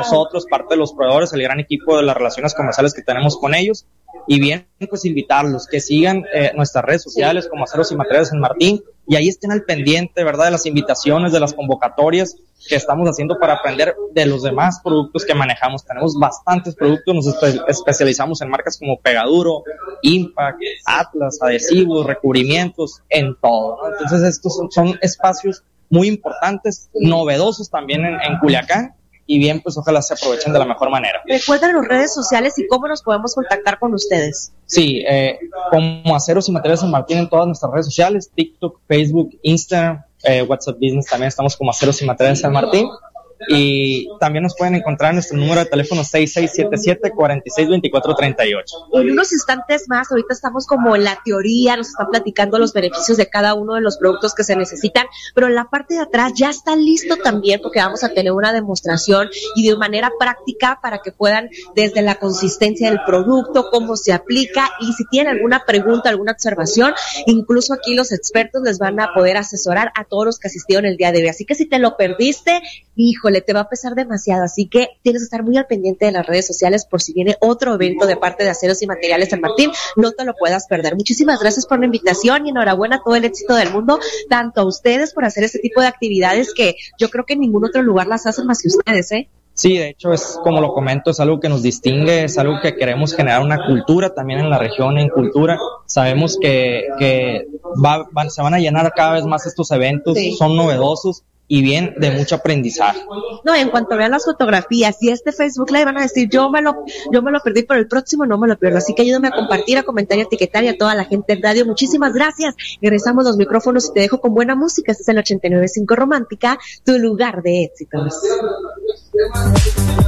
nosotros, parte de los proveedores, el gran equipo de las relaciones comerciales que tenemos con ellos. Y bien, pues invitarlos que sigan nuestras redes sociales como Aceros y Materiales San Martín, y ahí estén al pendiente, ¿verdad?, de las invitaciones, de las convocatorias que estamos haciendo para aprender de los demás productos que manejamos. Tenemos bastantes productos, nos especializamos en marcas como Pegaduro, Impact, Atlas, adhesivos, recubrimientos, en todo, ¿no? Entonces estos son espacios muy importantes, novedosos también en Culiacán, y bien, pues ojalá se aprovechen de la mejor manera. Recuerden las redes sociales y cómo nos podemos contactar con ustedes. Sí, como Aceros y Materiales San Martín en todas nuestras redes sociales, TikTok, Facebook, Instagram, WhatsApp Business, también estamos como Aceros y Materiales San Martín. Y también nos pueden encontrar en nuestro número de teléfono 6677-462438. En unos instantes más, ahorita estamos como en la teoría, nos están platicando los beneficios de cada uno de los productos que se necesitan, pero en la parte de atrás ya está listo también, porque vamos a tener una demostración y de manera práctica para que puedan, desde la consistencia del producto, cómo se aplica, y si tienen alguna pregunta, alguna observación, incluso aquí los expertos les van a poder asesorar a todos los que asistieron el día de hoy. Así que si te lo perdiste, híjole, te va a pesar demasiado, así que tienes que estar muy al pendiente de las redes sociales por si viene otro evento de parte de Aceros y Materiales San Martín, no te lo puedas perder. Muchísimas gracias por la invitación y enhorabuena, todo el éxito del mundo, tanto a ustedes por hacer este tipo de actividades que yo creo que en ningún otro lugar las hacen más que ustedes, ¿eh? Sí, de hecho, es como lo comento, es algo que nos distingue, es algo que queremos generar una cultura también en la región, en cultura. Sabemos que se van a llenar cada vez más estos eventos, sí. Son novedosos y bien de mucho aprendizaje. No, en cuanto vean las fotografías y este Facebook Live van a decir, yo me lo perdí, pero el próximo no me lo pierdo. Así que ayúdame a compartir, a comentar y a etiquetar, y a toda la gente en radio. Muchísimas gracias. Regresamos los micrófonos y te dejo con buena música. Este es el 89.5 Romántica, tu lugar de éxitos.